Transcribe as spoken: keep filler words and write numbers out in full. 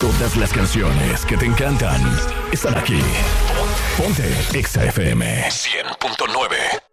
Todas las canciones que te encantan están aquí. Ponte Exa F M cien punto nueve.